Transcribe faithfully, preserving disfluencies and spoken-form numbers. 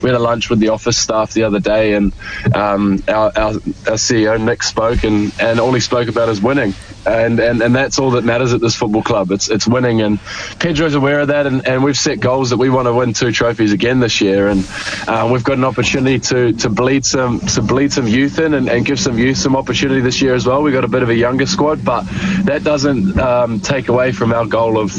We had a lunch with the office staff the other day, and um, our, our, our C E O, Nick, spoke, and, and all he spoke about is winning. And, and, and that's all that matters at this football club. It's it's winning, and Pedro's aware of that, and, and we've set goals that we want to win two trophies again this year, and uh, we've got an opportunity to, to bleed some to bleed some youth in and, and give some youth some opportunity this year as well. We've got a bit of a younger squad, but that doesn't um, take away from our goal of